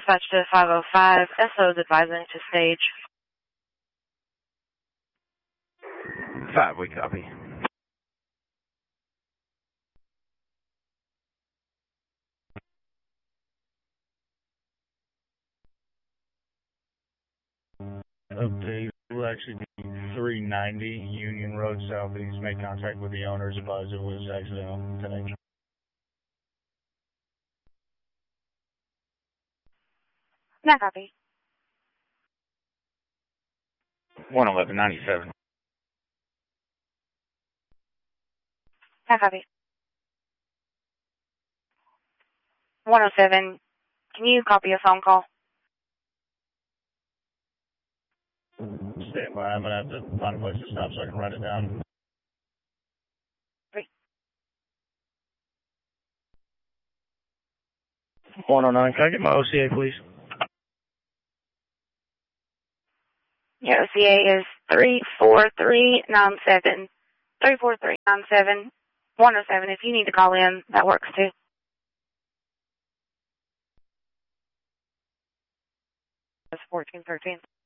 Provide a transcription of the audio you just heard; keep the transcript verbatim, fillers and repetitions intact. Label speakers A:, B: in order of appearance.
A: Dispatch to five oh five. S O is advising to stage.
B: Five, we copy.
C: Okay, we'll actually be three ninety Union Road Southeast. Make contact with the owners. Advise it was accidental. Today.
A: Not copy.
C: one eleven ninety-seven.
A: Not copy. one oh seven. Can you copy a phone call?
C: Stand by. I'm going to have to find a place to stop so I can write it down.
A: Three.
C: one oh nine. Can I get my O C A, please?
A: Your O C A is three four three nine seven. three four three nine seven. one oh seven. If you need to call in, that works too. That's fourteen thirteen.